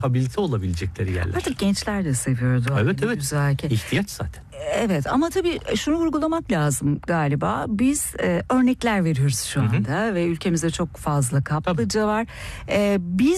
rehabilite olabilecekleri yerler. Artık gençler de seviyor doğayı. Evet. Güzel ki. İhtiyaç zaten. Evet ama tabii şunu vurgulamak lazım galiba. Biz örnekler veriyoruz şu anda ve ülkemizde çok fazla kaplıca var. Biz